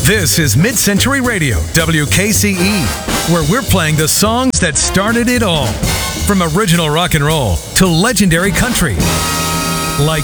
This is Mid-Century Radio, WKCE, where we're playing the songs that started it all. From original rock and roll to legendary country. Like